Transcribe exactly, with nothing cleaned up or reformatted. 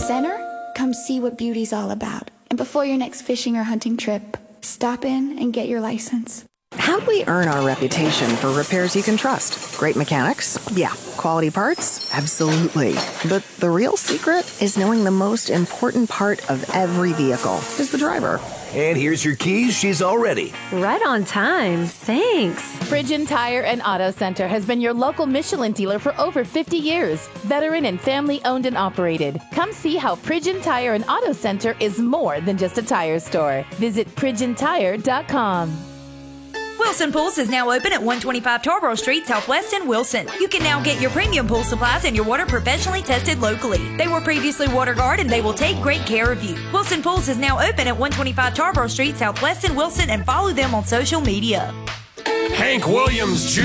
Center? Come see what beauty's all about. And before your next fishing or hunting trip, stop in and get your license. How'd we earn our reputation for repairs you can trust? Great mechanics? Yeah. Quality parts? Absolutely. But the real secret is knowing the most important part of every vehicle is the driver. And here's your keys. She's all ready. Right on time. Thanks. Pridgeon Tire and Auto Center has been your local Michelin dealer for over fifty years. Veteran and family owned and operated. Come see how Pridgeon Tire and Auto Center is more than just a tire store. Visit pridgeon tire dot com. Wilson Pools is now open at one twenty-five Tarboro Street, Southwest in Wilson. You can now get your premium pool supplies and your water professionally tested locally. They were previously WaterGuard and they will take great care of you. Wilson Pools is now open at one twenty-five Tarboro Street, Southwest in Wilson, and follow them on social media. Hank Williams Junior